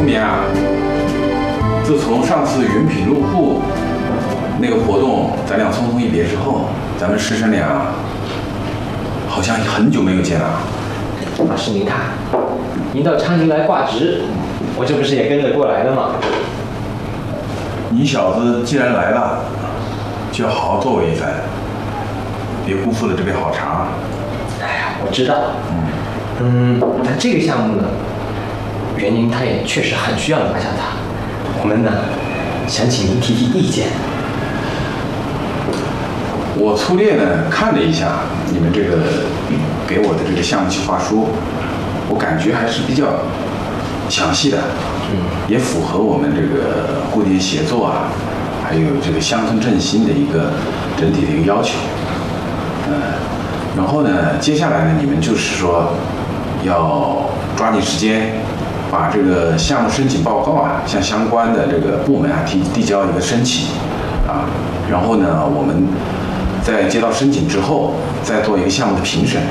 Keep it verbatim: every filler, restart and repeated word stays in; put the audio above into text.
棉啊，自从上次云品入户那个活动，咱俩匆匆一别之后，咱们师生俩好像很久没有见了。 老师您看，您到昌宁来挂职，我这不是也跟着过来了吗？ 你小子既然来了，就要好好作为一番，别辜负了这杯好茶。 哎呀，我知道。 嗯嗯，但这个项目呢，袁宁他也确实很需要拿下它。我们呢，想请您提提意见。 我粗略呢看了一下你们这个给我的这个项目计划书，我感觉还是比较详细的， 嗯， 也符合我们这个互联协作啊，还有这个乡村振兴的一个整体的一个要求。嗯，然后呢，接下来呢，你们就是说要抓紧时间，把这个项目申请报告啊，向相关的这个部门啊提递交一个申请啊，然后呢，我们在接到申请之后，再做一个项目的评审。